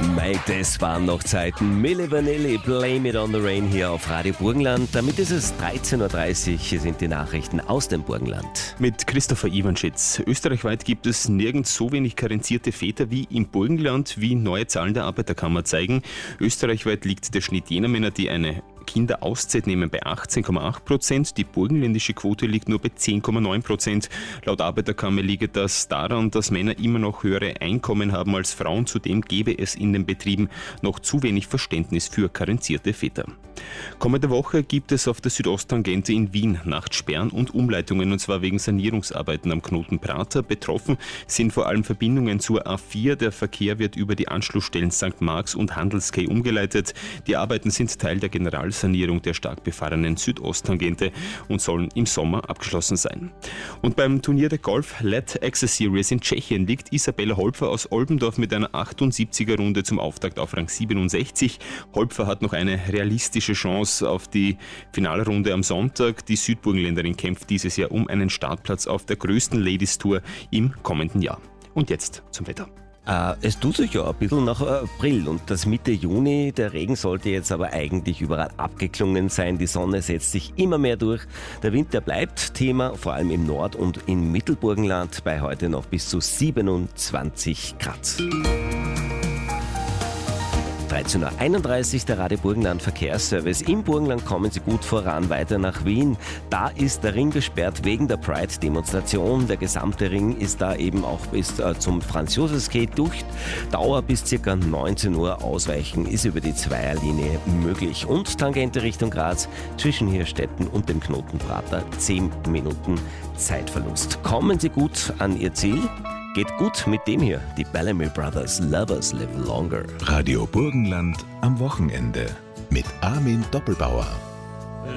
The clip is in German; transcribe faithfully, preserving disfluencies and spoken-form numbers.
Mike, das waren noch Zeiten. Milli Vanilli, Blame It on the Rain hier auf Radio Burgenland. Damit ist es dreizehn Uhr dreißig. Hier sind die Nachrichten aus dem Burgenland. Mit Christopher Iwanschitz. Österreichweit gibt es nirgends so wenig karenzierte Väter wie im Burgenland, wie neue Zahlen der Arbeiterkammer zeigen. Österreichweit liegt der Schnitt jener Männer, die eine Kinderauszeit nehmen, bei achtzehn Komma acht Prozent. Die burgenländische Quote liegt nur bei zehn Komma neun Prozent. Laut Arbeiterkammer liege das daran, dass Männer immer noch höhere Einkommen haben als Frauen. Zudem gebe es in den Betrieben noch zu wenig Verständnis für karenzierte Väter. Kommende Woche gibt es auf der Südosttangente in Wien Nachtsperren und Umleitungen, und zwar wegen Sanierungsarbeiten am Knoten Prater. Betroffen sind vor allem Verbindungen zur A vier. Der Verkehr wird über die Anschlussstellen Sankt Marx und Handelsquai umgeleitet. Die Arbeiten sind Teil der Generalsanierung der stark befahrenen Südosttangente und sollen im Sommer abgeschlossen sein. Und beim Turnier der Golf Let Access Series in Tschechien liegt Isabella Holpfer aus Olbendorf mit einer achtundsiebziger Runde zum Auftakt auf Rang siebenundsechzig. Holpfer hat noch eine realistische Chance auf die Finalrunde am Sonntag. Die Südburgenländerin kämpft dieses Jahr um einen Startplatz auf der größten Ladies Tour im kommenden Jahr. Und jetzt zum Wetter. Äh, es tut sich ja ein bisschen nach April und das Mitte Juni. Der Regen sollte jetzt aber eigentlich überall abgeklungen sein. Die Sonne setzt sich immer mehr durch. Der Winter bleibt Thema, vor allem im Nord- und im Mittelburgenland, bei heute noch bis zu siebenundzwanzig Grad. dreizehn Uhr einunddreißig, der Radio Burgenland Verkehrsservice. Im Burgenland kommen Sie gut voran, weiter nach Wien. Da ist der Ring gesperrt wegen der Pride-Demonstration. Der gesamte Ring ist da eben auch bis äh, zum Franz-Josefs-Gate durch. Dauer bis ca. neunzehn Uhr. Ausweichen ist über die Zweierlinie möglich. Und Tangente Richtung Graz zwischen Hirstetten und dem Knoten Prater zehn Minuten Zeitverlust. Kommen Sie gut an Ihr Ziel. Geht gut mit dem hier, die Bellamy Brothers, Lovers Live Longer. Radio Burgenland am Wochenende mit Armin Doppelbauer.